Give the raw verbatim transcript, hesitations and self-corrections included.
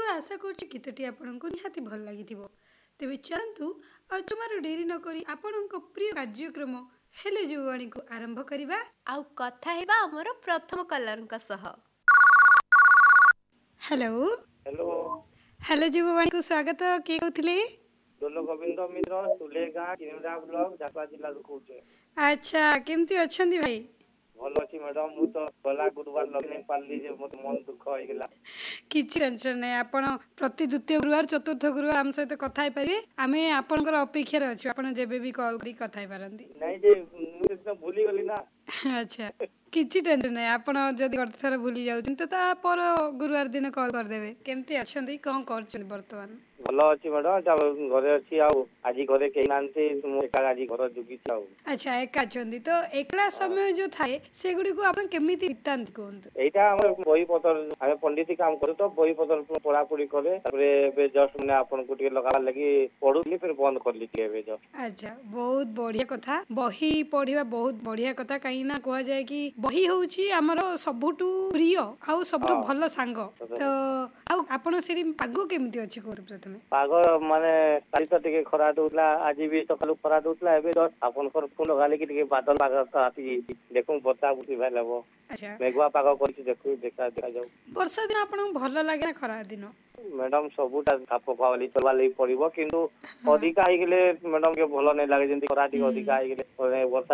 आशा करुच्ची गीतटी आपको निहाती भल लगी तेरे चलतु आ तुमार डेरी नक आपण प्रिय कार्यक्रम हेले जुवाणी को आरंभ करवा आउ कथा हेबा हमर प्रथम कलरक सह। हेलो हेलो हेलो जुवाणी को स्वागत। किए कहते दोलो गोविंद मिश्र सुलेगा किनरा ब्लॉक जापा जिला रू कहूचे। अच्छा केमती अछंदी भाई? भल अछि मैडम मु तो गला गुरुवार लगे पारली जे मत मन दुख होई गेला। किछि टेंशन नै आपण प्रति द्वितीय गुरुवार चतुर्थ गुरुवार हम सहित कथा हे परिबे। आमे आपनकर अपेक्षा रे अछि आपण जेबे भी कॉल करी कथा हे पारंती। नै जे मु तो भूली गली ना। अच्छा किछि टेंशन नै आपण जदी गतथर भूली जाउछन त ता पर गुरुवार दिन कॉल कर देबे। केमती अछंदी कोन करछन वर्तमान? भल अछि मैडम जा घरे अछि आ आजि घरे केही नांती मु एका आजि घर जुगी छाउ। अच्छा एका अछंदी तो एकला समय जो थाए से गुडी को आपण केमिति बितांत कोंत? एटा हम बही पतर हम पंडित काम करू तो बही पतर पढ़ा पढ़ी करे तारे बे जस्ट माने आपण को टिके लगा लगी पढुली फिर बंद करली के जस्ट। अच्छा बहुत बढ़िया कथा। बही पढ़िबा बहुत बढ़िया कथा कहीं ना कहा जाए कि बही होउची हमरो सबुटु प्रिय आउ सबुटु भलो सांग। तो आउ आपण सेरी पागो केमिति अछि को प्रथमे? पागो माने काली तो टिके खरा दोला आज भी सकालु खरा दोला एबे जस्ट आपण पर फोन लगा लगी टिके बादल पाग आसी देखु बता बुझी भाई लेबो। अच्छा मेघवा पाग करछि देखु देखा देखा जाऊ। वर्षा दिन आपण भलो लागे ना खरा दिन? मैडम सबुटा खाप खावली चलवा लई पड़िबो किंतु अधिका ही गेले मैडम के भलो नै लागे जेंति खरा टिके अधिका ही गेले वर्षा